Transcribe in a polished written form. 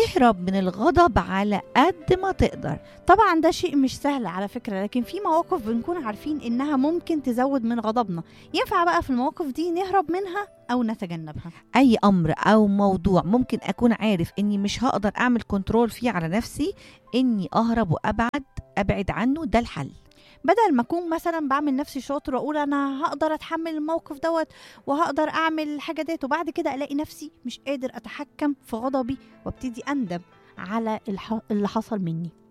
اهرب من الغضب على قد ما تقدر. طبعا ده شيء مش سهل على فكرة، لكن في مواقف بنكون عارفين إنها ممكن تزود من غضبنا. ينفع بقى في المواقف دي نهرب منها أو نتجنبها؟ اي امر او موضوع ممكن اكون عارف اني مش هقدر اعمل كنترول فيه على نفسي، اني اهرب ابعد عنه، ده الحل. بدل ما أكون مثلا بعمل نفسي شاطر وأقول أنا هقدر أتحمل الموقف دوت وهقدر أعمل الحاجة ديت، وبعد كده ألاقي نفسي مش قادر أتحكم في غضبي وابتدي أندم على اللي حصل مني.